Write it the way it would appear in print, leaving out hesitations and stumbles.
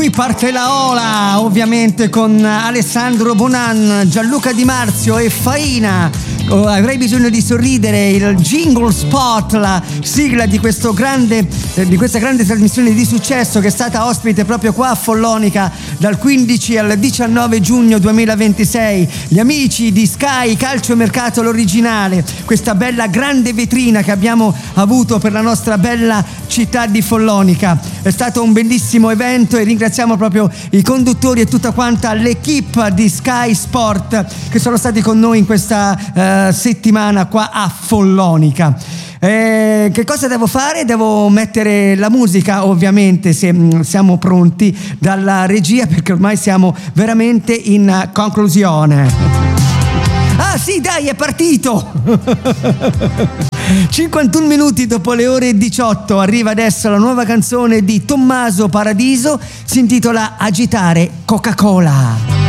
Qui parte la Ola, ovviamente con Alessandro Bonan, Gianluca Di Marzio e Faina. Avrei bisogno di sorridere, il jingle spot, la sigla di questa grande trasmissione di successo che è stata ospite proprio qua a Follonica dal 15 al 19 giugno 2026. Gli amici di Sky Calciomercato l'originale, questa bella grande vetrina che abbiamo avuto per la nostra bella città di Follonica. È stato un bellissimo evento e ringraziamo proprio i conduttori e tutta quanta l'equipe di Sky Sport che sono stati con noi in questa settimana qua a Follonica. Che cosa devo fare? Devo mettere la musica, ovviamente, se siamo pronti dalla regia, perché ormai siamo veramente in conclusione. Ah sì, dai, è partito! 51 minuti dopo le ore 18 arriva adesso la nuova canzone di Tommaso Paradiso, si intitola Agitare Coca-Cola.